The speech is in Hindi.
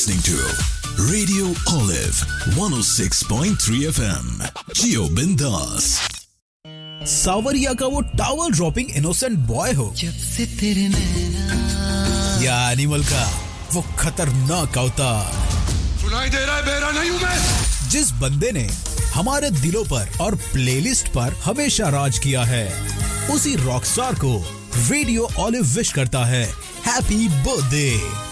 listening to Radio Olive 106.3 FM. Jio Bindas. सावरिया का वो टावल ड्रॉपिंग इनोसेंट बॉय हो जब से तेरे नैना या एनिमल का वो खतरनाक अवतार, सुनाई दे रहा है बेरा नहीं हूं मैं। जिस बंदे ने हमारे दिलों पर और प्लेलिस्ट पर हमेशा राज किया है, उसी रॉकस्टार को रेडियो ऑलिव विश करता है हैप्पी बर्थडे।